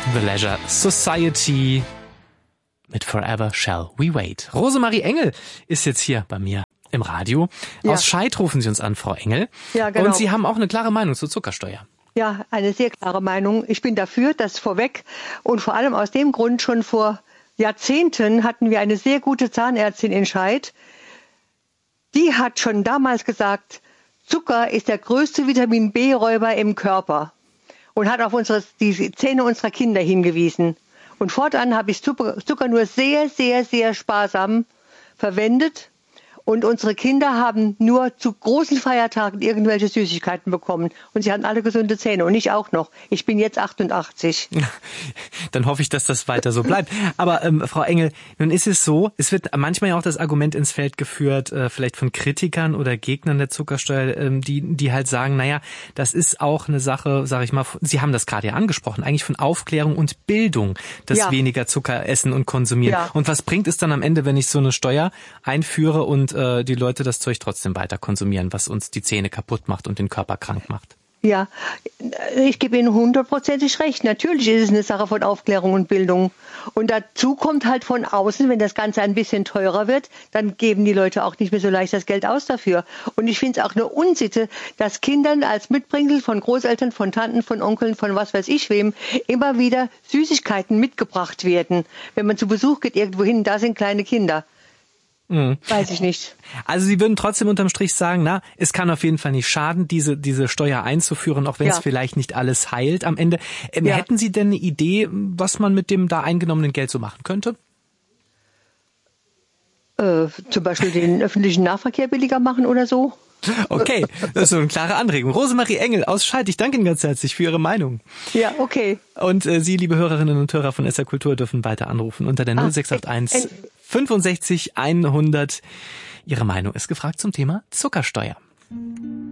The Leisure Society mit Forever Shall We Wait. Rosemarie Engel ist jetzt hier bei mir im Radio. Ja. Aus Scheid rufen Sie uns an, Frau Engel. Ja, genau. Und Sie haben auch eine klare Meinung zur Zuckersteuer. Ja, eine sehr klare Meinung. Ich bin dafür, das vorweg. Und vor allem aus dem Grund, schon vor Jahrzehnten hatten wir eine sehr gute Zahnärztin in Scheid. Die hat schon damals gesagt, Zucker ist der größte Vitamin-B-Räuber im Körper. Und hat auf die Zähne unserer Kinder hingewiesen. Und fortan habe ich Zucker nur sehr, sehr, sehr sparsam verwendet. Und unsere Kinder haben nur zu großen Feiertagen irgendwelche Süßigkeiten bekommen. Und sie hatten alle gesunde Zähne. Und ich auch noch. Ich bin jetzt 88. Dann hoffe ich, dass das weiter so bleibt. Aber Frau Engel, nun ist es so, es wird manchmal ja auch das Argument ins Feld geführt, vielleicht von Kritikern oder Gegnern der Zuckersteuer, die halt sagen, naja, das ist auch eine Sache, sage ich mal, Sie haben das gerade ja angesprochen, eigentlich von Aufklärung und Bildung, das weniger Zucker essen und konsumieren. Ja. Und was bringt es dann am Ende, wenn ich so eine Steuer einführe und die Leute das Zeug trotzdem weiter konsumieren, was uns die Zähne kaputt macht und den Körper krank macht? Ja, ich gebe Ihnen 100%ig recht. Natürlich ist es eine Sache von Aufklärung und Bildung. Und dazu kommt halt von außen, wenn das Ganze ein bisschen teurer wird, dann geben die Leute auch nicht mehr so leicht das Geld aus dafür. Und ich finde es auch eine Unsitte, dass Kindern als Mitbringsel von Großeltern, von Tanten, von Onkeln, von was weiß ich wem, immer wieder Süßigkeiten mitgebracht werden. Wenn man zu Besuch geht irgendwo hin, da sind kleine Kinder. Weiß ich nicht. Also Sie würden trotzdem unterm Strich sagen, es kann auf jeden Fall nicht schaden, diese Steuer einzuführen, auch wenn es vielleicht nicht alles heilt am Ende. Hätten Sie denn eine Idee, was man mit dem da eingenommenen Geld so machen könnte? Zum Beispiel den öffentlichen Nahverkehr billiger machen oder so. Okay, das ist so eine klare Anregung. Rosemarie Engel aus Scheid, ich danke Ihnen ganz herzlich für Ihre Meinung. Ja, okay. Und Sie, liebe Hörerinnen und Hörer von SR Kultur, dürfen weiter anrufen unter der 0681 65 100. Ihre Meinung ist gefragt zum Thema Zuckersteuer.